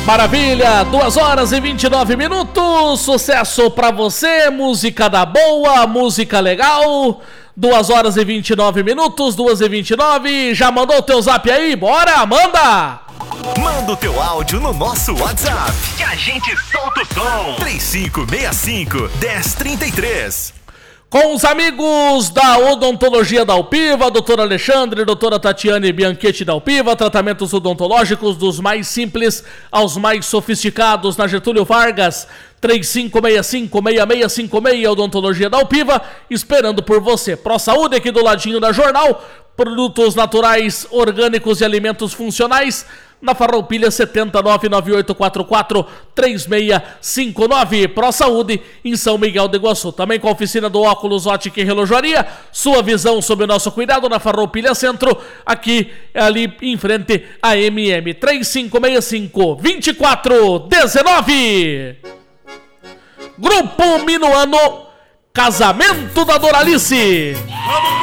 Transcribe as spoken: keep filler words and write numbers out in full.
Maravilha, duas horas e vinte e nove minutos, sucesso pra você, música da boa, música legal, duas horas e vinte e nove minutos, duas e vinte e nove, já mandou o teu zap aí? Bora, manda! Manda o teu áudio no nosso WhatsApp, que a gente solta o som, três cinco seis cinco, um zero três três. Com os amigos da Odontologia da Alpiva, doutor Alexandre, doutora Tatiane Bianchetti da Alpiva, tratamentos odontológicos dos mais simples aos mais sofisticados, na Getúlio Vargas, três cinco seis cinco, seis seis cinco seis, Odontologia da Alpiva, esperando por você. Pro Saúde aqui do ladinho da Jornal, produtos naturais, orgânicos e alimentos funcionais, na Farroupilha setenta, nove nove oito quatro quatro, três seis cinco nove. Pro Saúde em São Miguel do Iguaçu. Também com a oficina do Óculos, Ótica e Relojoaria. Sua visão sob o nosso cuidado na Farroupilha Centro, aqui ali em frente a M M. três cinco seis cinco, dois quatro um nove. Grupo Minuano, Casamento da Doralice. Vamos